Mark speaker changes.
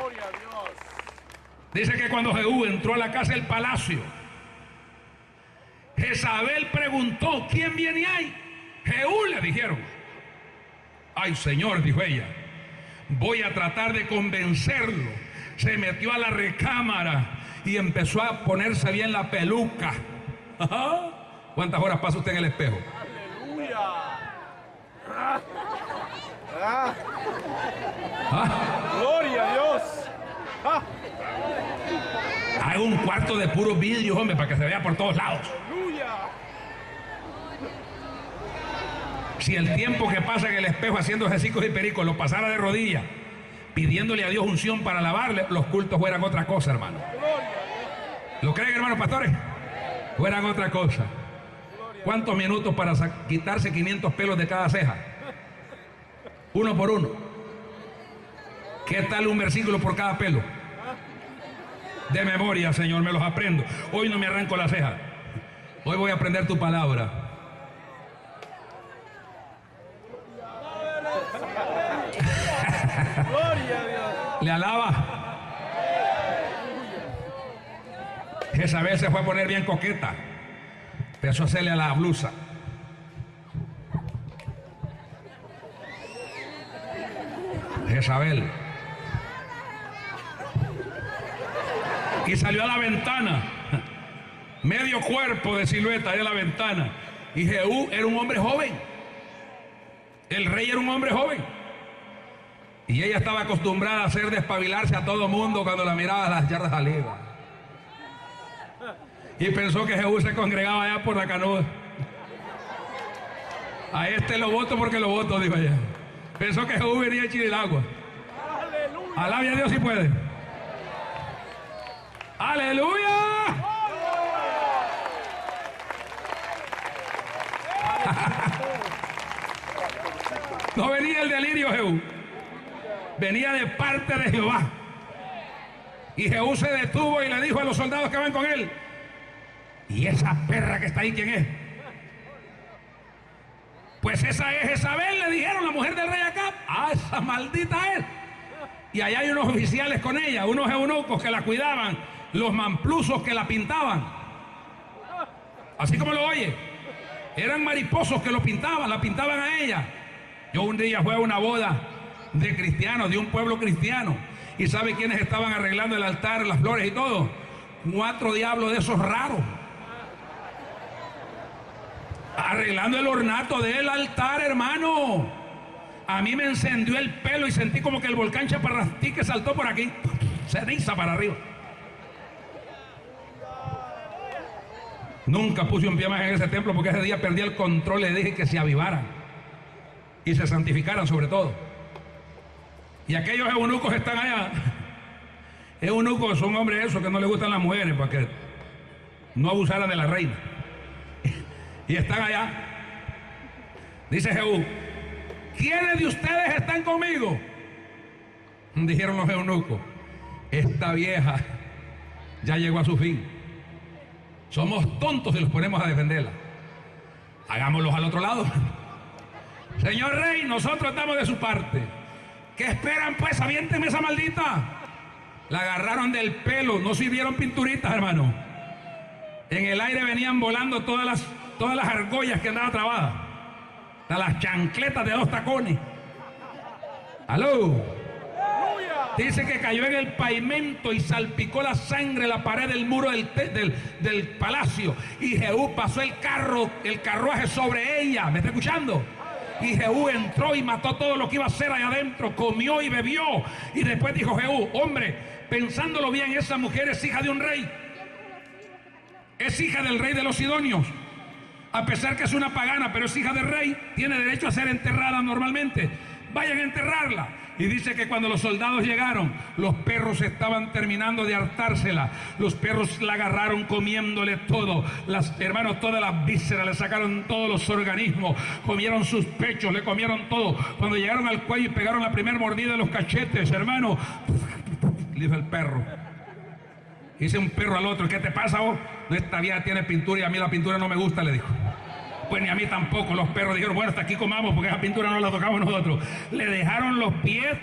Speaker 1: Gloria a Dios.
Speaker 2: Dice que cuando Jehú entró a la casa del palacio, Jezabel preguntó: ¿quién viene ahí? Jehú, le dijeron. Ay, Señor, dijo ella, voy a tratar de convencerlo. Se metió a la recámara y empezó a ponerse bien la peluca. ¿Cuántas horas pasa usted en el espejo?
Speaker 1: Aleluya. Gloria a Dios.
Speaker 2: Haga un cuarto de puros vidrios, hombre, para que se vea por todos lados.
Speaker 1: Aleluya.
Speaker 2: Si el tiempo que pasa en el espejo haciendo ejercicios y pericos lo pasara de rodillas, pidiéndole a Dios unción para lavarle, los cultos fueran otra cosa, hermano. ¿Lo creen, hermanos pastores? Fueran otra cosa. ¿Cuántos minutos para quitarse 500 pelos de cada ceja? Uno por uno. ¿Qué tal un versículo por cada pelo? De memoria, Señor, me los aprendo. Hoy no me arranco la ceja. Hoy voy a aprender tu palabra.
Speaker 1: Gloria a Dios.
Speaker 2: ¿Le alaba? Jezabel se fue a poner bien coqueta. Empezó a hacerle a la blusa. Jezabel. Y salió a la ventana. Medio cuerpo de silueta ahí a la ventana. Y Jehú era un hombre joven. El rey era un hombre joven. Y ella estaba acostumbrada a hacer despabilarse a todo mundo cuando la miraba a las yardas arriba. Y pensó que Jehú se congregaba allá por la canoa. A este lo voto porque lo voto, dijo ella. Pensó que Jehú venía a echar el agua. Alabe a Dios si puede. ¡Aleluya! No venía el delirio, Jehú. Venía de parte de Jehová. Y Jehú se detuvo y le dijo a los soldados que van con él: ¿y esa perra que está ahí quién es? Pues esa es Jezabel, le dijeron, la mujer del rey Acab. Ah, esa maldita es. Y allá hay unos oficiales con ella, unos eunucos que la cuidaban, los mamplusos que la pintaban. Así como lo oye, eran mariposos que lo pintaban, la pintaban a ella. Yo un día fui a una boda de cristianos, de un pueblo cristiano, y ¿sabe quiénes estaban arreglando el altar, las flores y todo? 4 diablos de esos raros, arreglando el ornato del altar, hermano. A mí me encendió el pelo y sentí como que el volcán Chaparrastique saltó por aquí, ceniza para arriba. Nunca puse un pie más en ese templo porque ese día perdí el control. Le dije que se avivaran y se santificaran sobre todo. Y aquellos eunucos están allá. Eunucos son hombres esos que no les gustan las mujeres para que no abusaran de la reina. Y están allá. Dice Jehú: ¿quiénes de ustedes están conmigo? Dijeron los eunucos: esta vieja ya llegó a su fin. Somos tontos si los ponemos a defenderla. Hagámoslos al otro lado. Señor rey, nosotros estamos de su parte. ¿Qué esperan pues? Aviéntenme esa maldita. La agarraron del pelo, no sirvieron pinturitas, hermano. En el aire venían volando todas las argollas que andaban trabadas. Hasta las chancletas de 2 tacones. ¡Aló! Dice que cayó en el pavimento y salpicó la sangre la pared del muro del palacio. Y Jehú pasó el carruaje sobre ella. ¿Me está escuchando? Y Jehú entró y mató todo lo que iba a hacer allá adentro. Comió y bebió. Y después dijo Jehú: hombre, pensándolo bien, esa mujer es hija de un rey. Es hija del rey de los sidonios. A pesar que es una pagana, pero es hija del rey, tiene derecho a ser enterrada normalmente. Vayan a enterrarla. Y dice que cuando los soldados llegaron, los perros estaban terminando de hartársela. Los perros la agarraron comiéndole todo. Hermanos, todas las vísceras, le sacaron todos los organismos. Comieron sus pechos, le comieron todo. Cuando llegaron al cuello y pegaron la primera mordida de los cachetes, hermano, le dijo el perro. Dice un perro al otro: ¿qué te pasa vos? No, esta vieja tiene pintura y a mí la pintura no me gusta, le dijo. Pues ni a mí tampoco. Los perros dijeron: bueno, hasta aquí comamos porque esa pintura no la tocamos nosotros. Le dejaron los pies